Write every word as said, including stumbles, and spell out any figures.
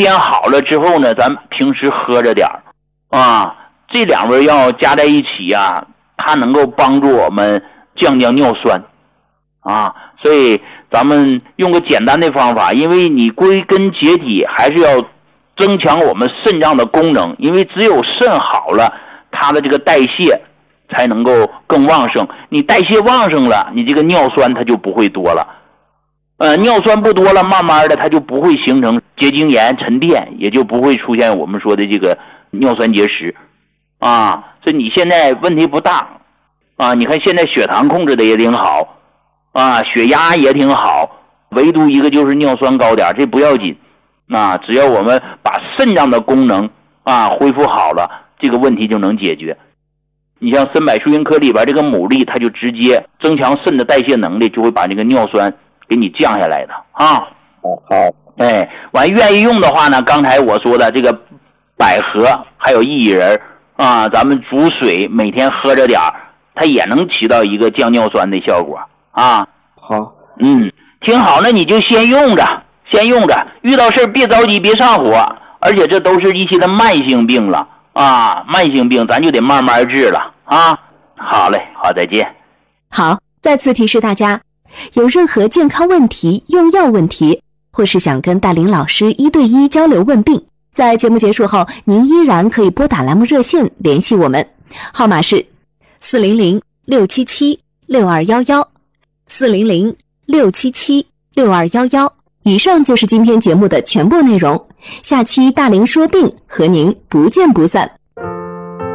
煎好了之后呢，咱平时喝着点儿啊。这两味药加在一起啊，它能够帮助我们降降尿酸啊。所以咱们用个简单的方法，因为你归根结底还是要增强我们肾脏的功能，因为只有肾好了，它的这个代谢才能够更旺盛。你代谢旺盛了，你这个尿酸它就不会多了。呃，尿酸不多了，慢慢的它就不会形成结晶炎沉淀，也就不会出现我们说的这个尿酸结石啊。所以你现在问题不大啊，你看现在血糖控制的也挺好啊，血压也挺好，唯独一个就是尿酸高点，这不要紧啊，只要我们把肾脏的功能啊恢复好了，这个问题就能解决。你像参柏树云科里边这个牡蛎，它就直接增强肾的代谢能力，就会把这个尿酸给你降下来的啊。 哦，好， 哎，完愿意用的话呢，刚才我说的这个百合还有薏仁啊，咱们煮水每天喝着点儿，它也能起到一个降尿酸的效果啊。 好， 嗯，挺好，那你就先用着，先用着，遇到事别着急，别上火，而且这都是一些的慢性病了啊，慢性病咱就得慢慢治了啊。好嘞，好，再见。 好，再次提示大家，有任何健康问题、用药问题，或是想跟大林老师一对一交流问病，在节目结束后，您依然可以拨打栏目热线联系我们，号码是四零零六七七六二一一，四零零六七七六二一一。以上就是今天节目的全部内容，下期大林说病和您不见不散。